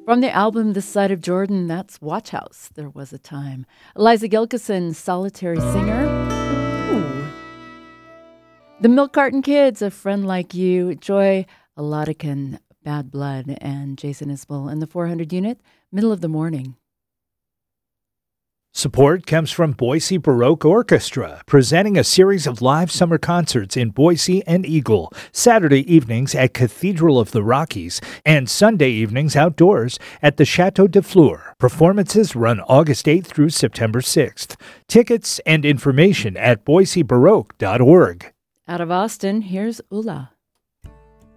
From the album This Side of Jordan, that's Watch House, There Was a Time. Eliza Gilkison, Solitary Singer. Ooh. The Milk Carton Kids, A Friend Like You. Joy Aladican, Bad Blood. And Jason Isbell in the 400 unit, Middle of the Morning. Support comes from Boise Baroque Orchestra, presenting a series of live summer concerts in Boise and Eagle, Saturday evenings at Cathedral of the Rockies, and Sunday evenings outdoors at the Chateau de Fleur. Performances run August 8th through September 6th. Tickets and information at boisebaroque.org. Out of Austin, here's Ula.